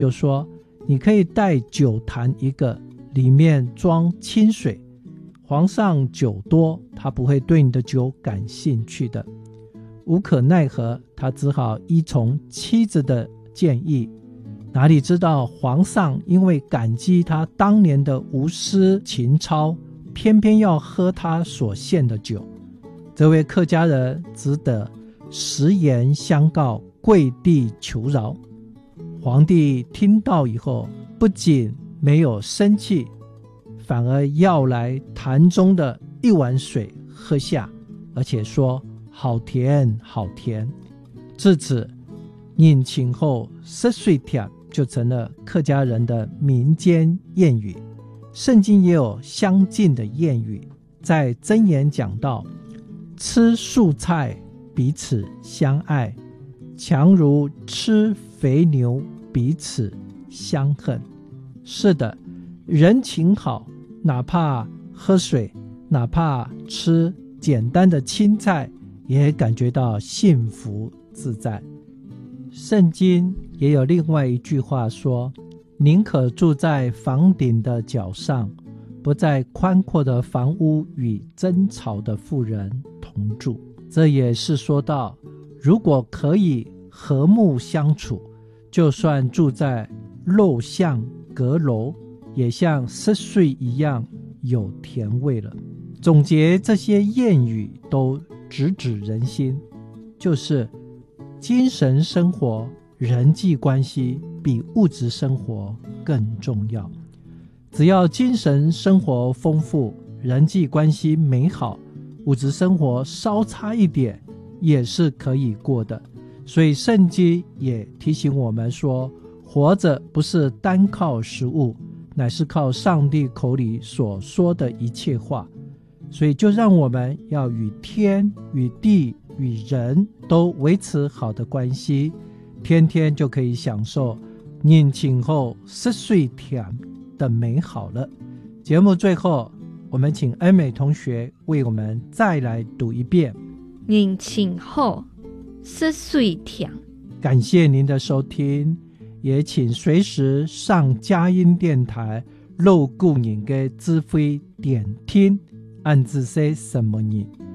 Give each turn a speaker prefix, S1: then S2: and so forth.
S1: 就说你可以带酒坛一个，里面装清水，皇上酒多，他不会对你的酒感兴趣的。无可奈何，他只好依从妻子的建议，哪里知道皇上因为感激他当年的无私情操，偏偏要喝他所献的酒。这位客家人只得实言相告，跪地求饶。皇帝听到以后，不仅没有生气，反而要来坛中的一碗水喝下，而且说好甜好甜。至此饮请后10岁甜就成了客家人的民间谚语。圣经也有相近的谚语，在箴言讲到，吃素菜彼此相爱，强如吃肥牛彼此相恨。是的，人情好，哪怕喝水，哪怕吃简单的青菜，也感觉到幸福自在。圣经也有另外一句话说，宁可住在房顶的角上，不在宽阔的房屋与争吵的妇人同住。这也是说到，如果可以和睦相处，就算住在陋巷阁楼，也像10岁一样有甜味了。总结这些谚语都直指人心，就是精神生活、人际关系比物质生活更重要。只要精神生活丰富，人际关系美好，物质生活稍差一点也是可以过的。所以圣经也提醒我们说，活着不是单靠食物，乃是靠上帝口里所说的一切话。所以就让我们要与天、与地、与人都维持好的关系，天天就可以享受年轻后10岁甜的美好了。节目最后，我们请恩美同学为我们再来读一遍
S2: 年轻后10岁甜。
S1: 感谢您的收听，也请随时上佳音电台录故人的指挥点听，按自些什么人